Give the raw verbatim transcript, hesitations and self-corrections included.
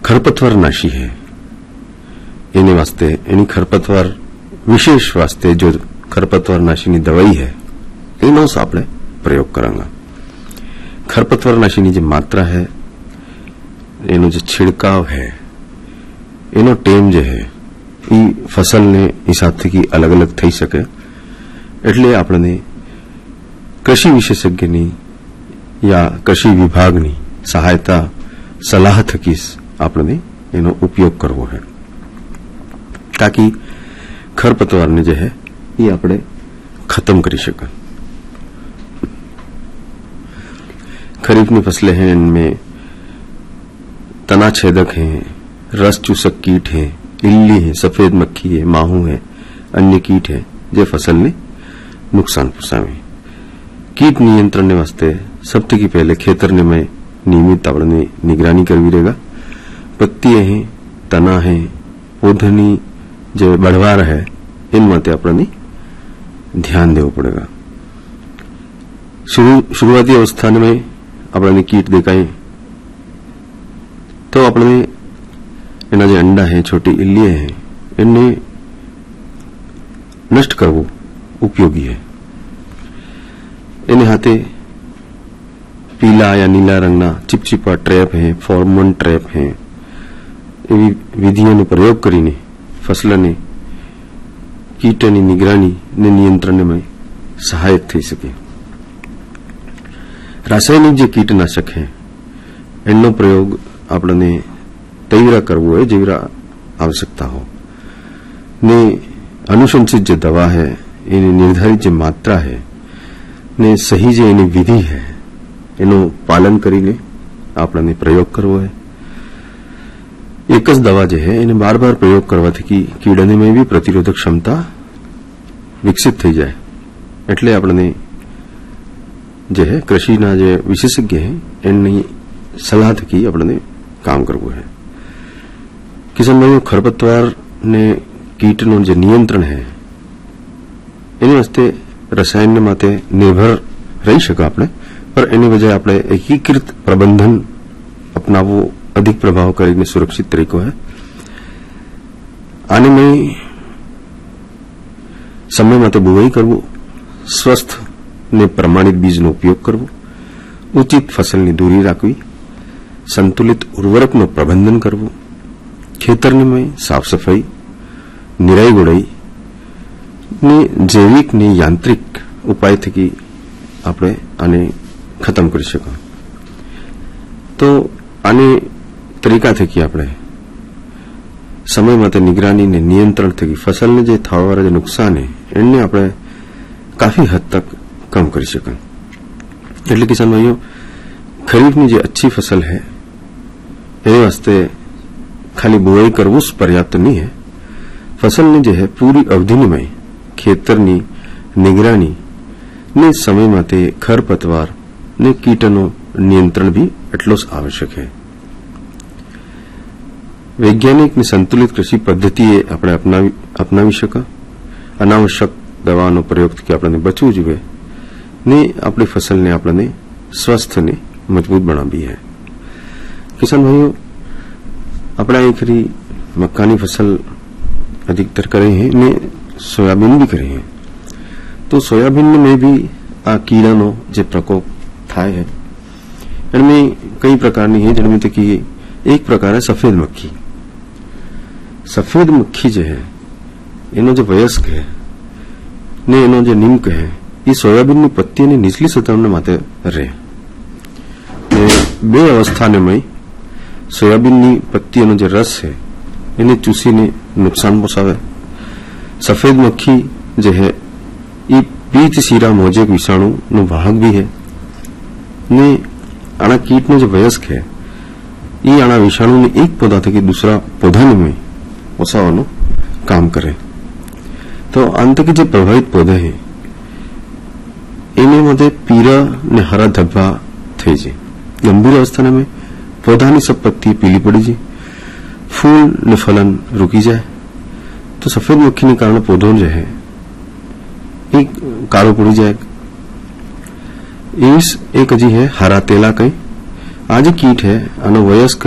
खरपतवारनाशी है एने वास्ते एनी खरपतवार विशेष वास्ते जो खरपतवारनाशी दवाई है एनो आपणे प्रयोग करांगा। खरपतवारनाशी जो मात्रा है एनो जो छिड़काव है एनो टेम जो है ई फसल ने हिसाब थी अलग अलग थई सके एटले आपणे कृषि विशेषज्ञनी या कृषि विभागनी सहायता सलाह थकी आपणे एनो उपयोग करवो है ताकि खरपतवार ने जो है ये आपणे खत्म करी सके। खरीफ की फसलें हैं, इनमें तना छेदक हैं, रस चूसक कीट हैं, इल्ली है, सफेद मक्खी है, माहू है, अन्य कीट है जो फसल ने नुकसान पहुंचावे। कीट नियंत्रण ने वास्ते सबसे की पहले खेतर ने में नियमित आपने निगरानी करवी रहेगा। पत्तियां हैं, तना है, पौधनी जो बढ़वार है इन माते अपने ध्यान देवो पड़ेगा। शुरू शुरुआती अवस्था में अपने कीट देखाय तो अपने एना जो अंडा है, छोटी इल्लियां हैं, इन्हें नष्ट करवो उपयोगी है। इन हाथे पीला या नीला रंगना चिपचिपा ट्रेप है, फॉर्मन ट्रेप है, एवी विधिओं प्रयोग करीने फसलने कीटनी निगरानी ने नियंत्रण में सहायक थई सके। रासायनिक जो कीटनाशक है एनो प्रयोग आपने तीव्र करवो है जेवी आवश्यकता हो ने अनुशंसित जो दवा है एनी निर्धारित जो मात्रा है ने सही जो एनी विधि है एनो पालन करीने आपने प्रयोग करवो है। एक दवा जो है इन्हें बार बार प्रयोग करवा थी कि कीड़ने में भी प्रतिरोधक क्षमता विकसित थी जाए एटले आपने जो है कृषि ना जो विशेषज्ञ है एनी सलाह थी अपने काम करवो है। किसान भाई खरपतवार ने कीटनो जो नियंत्रण है एनी वास्ते रसायन माते निर्भर रही शके आपने, पर एनी वजह आपने एकीकृत प्रबंधन अपनावो अधिक प्रभावकारी ने सुरक्षित तरीको है। आने में समय माते बुवाई करवो, स्वस्थ ने प्रमाणित बीज नो उपयोग करवो, उचित फसल की दूरी राखवी, संतुलित उर्वरक नो प्रबंधन करवो, खेतर में साफ सफाई, निराई गुड़ाई ने जैविक ने यांत्रिक उपाय थकी आपणे आने खत्म कर सका। तो आने तरीका थकी आपणे समय माते निगरानी ने नियंत्रण थकी फसल ने जो थावावाळा जो नुकसान है एने आपणे काफी हद तक कम कर सका। एटले किसान भाईओ खरीफ में जो अच्छी फसल है ए वास्ते खाली बुआई करवू पर्याप्त नहीं है। फसल ने जो है पूरी अवधि में खेतरनी निगरानी ने समय माते खरपतवार ने कीटनो नियंत्रण भी एटलो ज आवश्यक है। वैज्ञानिक ने संतुलित कृषि पद्धति अपने अपनावी अपनावी शका। अनावश्यक दवाओं प्रयोग थी आपने बचवू जुए ने अपनी फसल ने आपने स्वस्थ ने मजबूत बनावी है। किसान भाइयों अपना एक खरी मक्का फसल अधिकतर करे हैं ने सोयाबीन भी करे हैं। तो सोयाबीन में भी आ कीड़ा नो जो प्रकोप थाय है इनमें कई प्रकार है जिनमें तक कि एक प्रकार है सफेद मक्खी। सफेद मक्खी जो है इनो जो वयस्क है ने इनो जो निम्क है ये सोयाबीन की पत्ती ने निचली सतह ने माते रहे ने बे अवस्था ने में सोयाबीन की पत्ती जो रस है इन्हें चूसी ने नुकसान पहुंचावे। सफेद मक्खी जो है ये पीत सीरा मोजेक विषाणु नो वाहक भी है ने आना कीट ने जो वयस्क है ये आना विषाणु ने एक पौधा थी दूसरा पौधा में ओसावानो काम करे। तो अंत के जो प्रभावित पौधे हैं इन्हें मध्य पीरा ने हरा धब्बा थे जी। गंभीर अवस्था में पौधा ने सब पत्ती पीली पड़ी जी, फूल ने फलन रुकी जाए। तो सफेद मक्खी ने कारण पौधों जो है एक कालो पड़ी जाए। इस एक अजी है हरा तेला कई आज कीट है अनु वयस्क